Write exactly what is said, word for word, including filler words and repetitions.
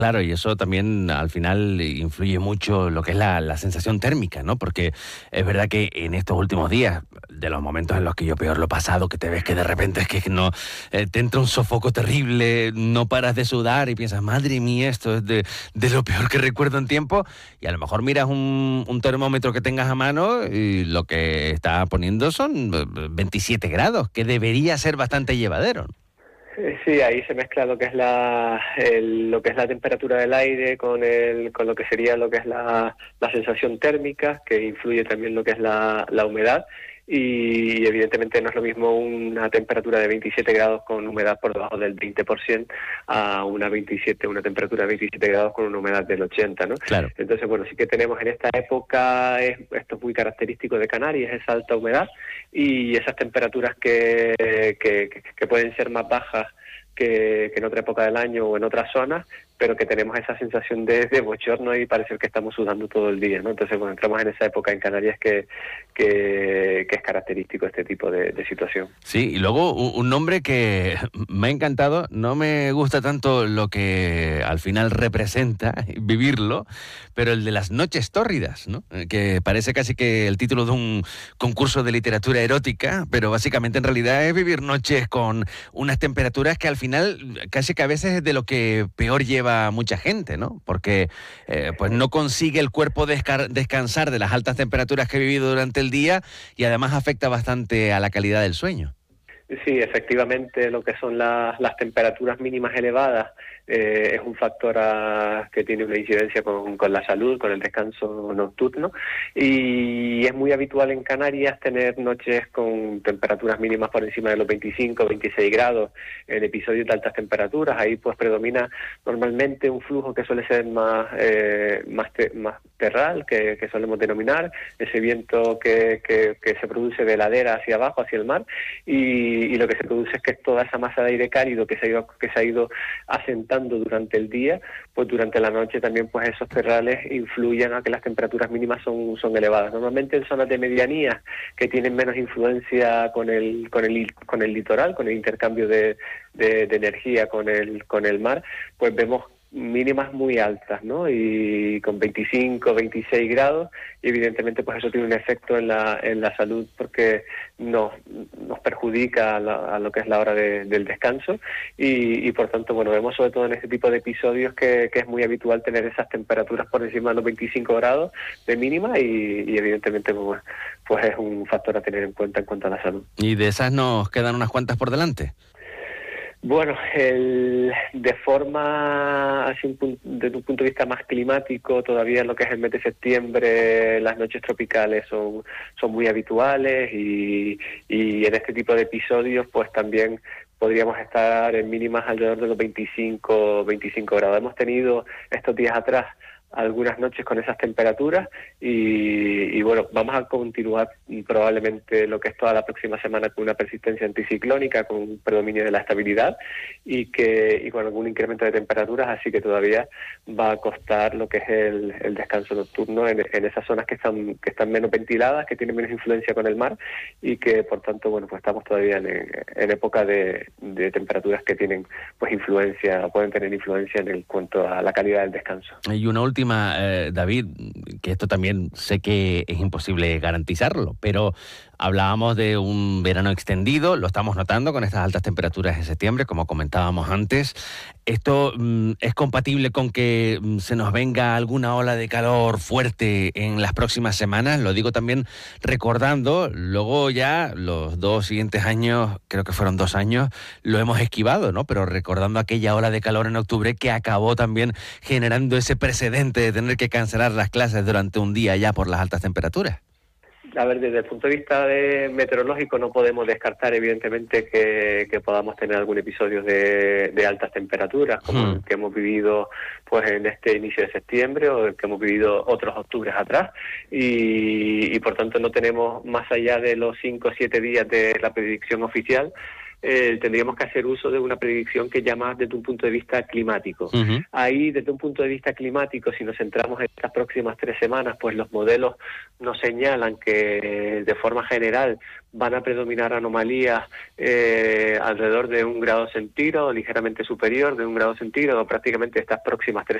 Claro, y eso también al final influye mucho lo que es la, la sensación térmica, ¿no? Porque es verdad que en estos últimos días, de los momentos en los que yo peor lo he pasado, que te ves que de repente es que no eh, te entra un sofoco terrible, no paras de sudar y piensas, madre mía, esto es de, de lo peor que recuerdo en tiempo, y a lo mejor miras un, un termómetro que tengas a mano y lo que está poniendo son veintisiete grados, que debería ser bastante llevadero. Eh, Sí, ahí se mezcla lo que es la el- lo que es la temperatura del aire con el con lo que sería lo que es la, la sensación térmica, que influye también lo que es la, la humedad. Y evidentemente no es lo mismo una temperatura de veintisiete grados con humedad por debajo del veinte por ciento a una veintisiete una temperatura de veintisiete grados con una humedad del ochenta, ¿no? Claro. Entonces, bueno, sí que tenemos en esta época, es, esto es muy característico de Canarias, esa alta humedad y esas temperaturas que, que, que pueden ser más bajas que, que en otra época del año o en otras zonas, pero que tenemos esa sensación de, de bochorno y parece que estamos sudando todo el día, ¿no? Entonces, bueno, entramos en esa época en Canarias que, que, que es característico este tipo de, de situación. Sí, y luego un, un nombre que me ha encantado, no me gusta tanto lo que al final representa vivirlo, pero el de las noches tórridas, ¿no? Eh, Que parece casi que el título de un concurso de literatura erótica, pero básicamente en realidad es vivir noches con unas temperaturas que al final casi que a veces es de lo que peor lleva a mucha gente, ¿no? Porque eh, pues no consigue el cuerpo descar- descansar de las altas temperaturas que ha vivido durante el día y además afecta bastante a la calidad del sueño. Sí, efectivamente, lo que son las, las temperaturas mínimas elevadas eh, es un factor a- que tiene una incidencia con, con la salud, con el descanso nocturno, y es muy habitual en Canarias tener noches con temperaturas mínimas por encima de los veinticinco, veintiséis grados en episodios de altas temperaturas. Ahí pues predomina normalmente un flujo que suele ser más, eh, más, te- más terral, que, que solemos denominar, ese viento que, que, que se produce de ladera hacia abajo, hacia el mar, y y lo que se produce es que toda esa masa de aire cálido que se ha ido, que se ha ido asentando durante el día, pues durante la noche también pues esos terrales influyen a que las temperaturas mínimas son, son elevadas. Normalmente en zonas de medianía que tienen menos influencia con el, con el, con el litoral, con el intercambio de, de, de energía con el, con el mar, pues vemos mínimas muy altas, ¿no? Y con veinticinco, veintiséis grados, y evidentemente pues eso tiene un efecto en la en la salud porque nos, nos perjudica a, la, a lo que es la hora de, del descanso y, y por tanto, bueno, vemos sobre todo en este tipo de episodios que, que es muy habitual tener esas temperaturas por encima de los veinticinco grados de mínima y, y evidentemente pues, pues es un factor a tener en cuenta en cuanto a la salud. Y de esas nos quedan unas cuantas por delante. Bueno, el, de forma, así un pun- desde un punto de vista más climático, todavía en lo que es el mes de septiembre, las noches tropicales son, son muy habituales y, y en este tipo de episodios, pues también podríamos estar en mínimas alrededor de los veinticinco, veinticinco grados. Hemos tenido estos días atrás algunas noches con esas temperaturas y, y bueno, vamos a continuar probablemente lo que es toda la próxima semana con una persistencia anticiclónica, con un predominio de la estabilidad y que y con algún incremento de temperaturas, así que todavía va a costar lo que es el, el descanso nocturno en, en esas zonas que están que están menos ventiladas, que tienen menos influencia con el mar y que por tanto, bueno, pues estamos todavía en, en época de, de temperaturas que tienen pues influencia, pueden tener influencia en el cuanto a la calidad del descanso. Y una última, eh, David, que esto también sé que es imposible garantizarlo, pero hablábamos de un verano extendido, lo estamos notando con estas altas temperaturas en septiembre, como comentábamos antes. ¿Esto mm, es compatible con que mm, se nos venga alguna ola de calor fuerte en las próximas semanas? Lo digo también recordando, luego ya los dos siguientes años, creo que fueron dos años, lo hemos esquivado, ¿no? Pero recordando aquella ola de calor en octubre que acabó también generando ese precedente de tener que cancelar las clases durante un día ya por las altas temperaturas. A ver, desde el punto de vista de meteorológico no podemos descartar evidentemente que, que podamos tener algún episodio de, de altas temperaturas como Hmm. el que hemos vivido pues en este inicio de septiembre o el que hemos vivido otros octubres atrás y, y por tanto no tenemos más allá de los cinco o siete días de la predicción oficial, eh, tendríamos que hacer uso de una predicción que ya más desde un punto de vista climático. Uh-huh. Ahí, desde un punto de vista climático, si nos centramos en estas próximas tres semanas, pues los modelos nos señalan que de forma general van a predominar anomalías eh, alrededor de un grado centígrado, ligeramente superior de un grado centígrado, prácticamente estas próximas tres